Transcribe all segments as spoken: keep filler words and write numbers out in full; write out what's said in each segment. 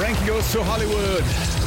Frankie Goes to Hollywood.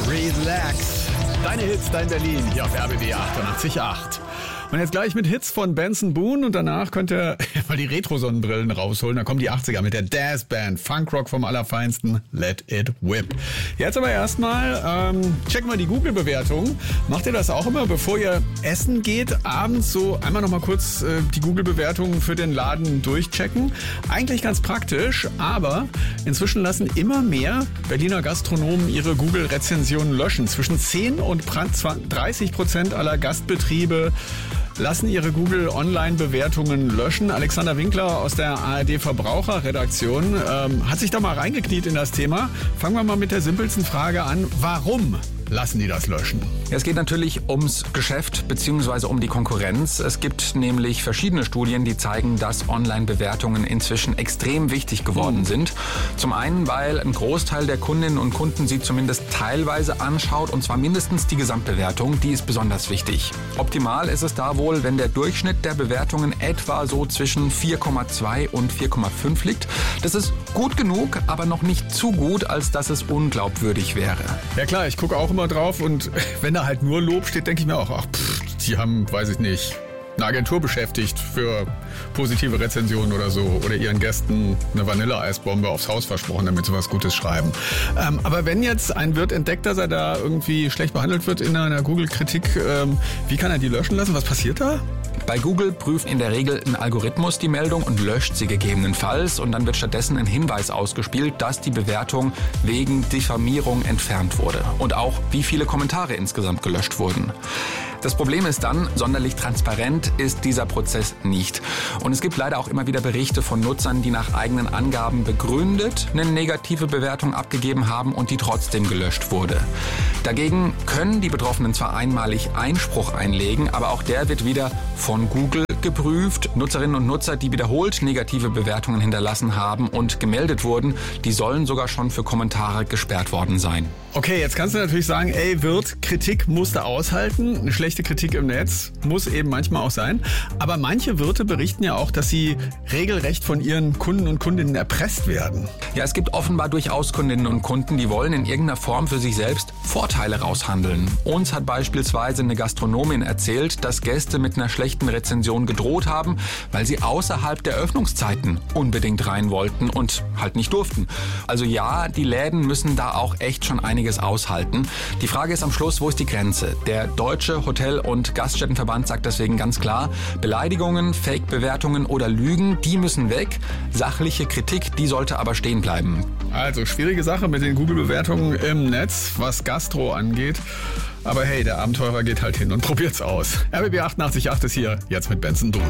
Relax. Deine Hits, dein Berlin, hier auf R B B achtundachtzig Komma acht. Und jetzt gleich mit Hits von Benson Boone und danach könnt ihr mal die Retro-Sonnenbrillen rausholen. Da kommen die achtziger mit der Dazz Band. Funkrock vom Allerfeinsten. Let it whip. Jetzt aber erstmal ähm, checken wir die Google-Bewertung. Macht ihr das auch immer, bevor ihr essen geht? Abends so einmal noch mal kurz äh, die Google-Bewertungen für den Laden durchchecken. Eigentlich ganz praktisch, aber inzwischen lassen immer mehr Berliner Gastronomen ihre Google-Rezensionen löschen. Zwischen zehn und dreißig Prozent aller Gastbetriebe lassen ihre Google-Online-Bewertungen löschen. Alexander Winkler aus der A R D-Verbraucherredaktion ähm, hat sich da mal reingekniet in das Thema. Fangen wir mal mit der simpelsten Frage an. Warum lassen die das löschen? Es geht natürlich ums Geschäft bzw. um die Konkurrenz. Es gibt nämlich verschiedene Studien, die zeigen, dass Online-Bewertungen inzwischen extrem wichtig geworden mhm. sind. Zum einen, weil ein Großteil der Kundinnen und Kunden sie zumindest teilweise anschaut, und zwar mindestens die Gesamtbewertung, die ist besonders wichtig. Optimal ist es da wohl, wenn der Durchschnitt der Bewertungen etwa so zwischen vier Komma zwei und vier Komma fünf liegt. Das ist gut genug, aber noch nicht zu gut, als dass es unglaubwürdig wäre. Ja klar, ich gucke auch immer drauf, und wenn da halt nur Lob steht, denke ich mir auch, ach, pff, die haben, weiß ich nicht, eine Agentur beschäftigt für positive Rezensionen oder so, oder ihren Gästen eine Vanilleeisbombe aufs Haus versprochen, damit sie was Gutes schreiben. Ähm, aber wenn jetzt ein Wirt entdeckt, dass er da irgendwie schlecht behandelt wird in einer Google-Kritik, ähm, wie kann er die löschen lassen? Was passiert da? Bei Google prüft in der Regel ein Algorithmus die Meldung und löscht sie gegebenenfalls, und dann wird stattdessen ein Hinweis ausgespielt, dass die Bewertung wegen Diffamierung entfernt wurde und auch wie viele Kommentare insgesamt gelöscht wurden. Das Problem ist dann, sonderlich transparent ist dieser Prozess nicht. Und es gibt leider auch immer wieder Berichte von Nutzern, die nach eigenen Angaben begründet eine negative Bewertung abgegeben haben und die trotzdem gelöscht wurde. Dagegen können die Betroffenen zwar einmalig Einspruch einlegen, aber auch der wird wieder von Google geprüft. Nutzerinnen und Nutzer, die wiederholt negative Bewertungen hinterlassen haben und gemeldet wurden, die sollen sogar schon für Kommentare gesperrt worden sein. Okay, jetzt kannst du natürlich sagen, ey Wirt, Kritik musst du aushalten. Eine schlechte Kritik im Netz muss eben manchmal auch sein. Aber manche Wirte berichten ja auch, dass sie regelrecht von ihren Kunden und Kundinnen erpresst werden. Ja, es gibt offenbar durchaus Kundinnen und Kunden, die wollen in irgendeiner Form für sich selbst Vorteile raushandeln. Uns hat beispielsweise eine Gastronomin erzählt, dass Gäste mit einer schlechten Rezension gedroht haben, weil sie außerhalb der Öffnungszeiten unbedingt rein wollten und halt nicht durften. Also ja, die Läden müssen da auch echt schon einiges aushalten. Die Frage ist am Schluss, wo ist die Grenze? Der Deutsche Hotel- und Gaststättenverband sagt deswegen ganz klar, Beleidigungen, Fake-Bewertungen oder Lügen, die müssen weg. Sachliche Kritik, die sollte aber stehen bleiben. Also schwierige Sache mit den Google-Bewertungen im Netz, was Gastro angeht. Aber hey, der Abenteurer geht halt hin und probiert's aus. R B B achtundachtzig Komma acht ist hier, jetzt mit Benson Boone.